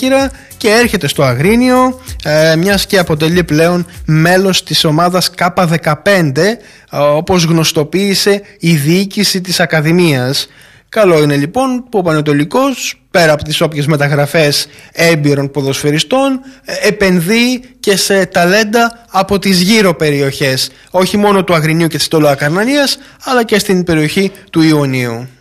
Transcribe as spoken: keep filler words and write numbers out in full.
Κέρκυρα και έρχεται στο Αγρίνιο, ε, μιας και αποτελεί πλέον μέλος της ομάδας Κάπα δεκαπέντε, ε, όπως γνωστοποίησε η διοίκηση της Ακαδημίας. Καλό είναι λοιπόν που ο Πανετολικός, πέρα από τις όποιες μεταγραφές έμπειρων ποδοσφαιριστών, επενδύει και σε ταλέντα από τις γύρω περιοχές, όχι μόνο του Αγρινίου και της Τολοακαρνανίας, αλλά και στην περιοχή του Ιωνίου.